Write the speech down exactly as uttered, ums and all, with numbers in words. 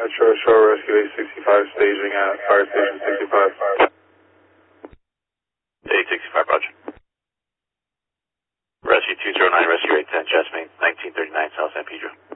Metro Shore Rescue eight sixty-five staging at Fire Station sixty-five. eight sixty-five, roger. Rescue two zero nine, Rescue eight ten, Jasmine, nineteen thirty-nine South San Pedro.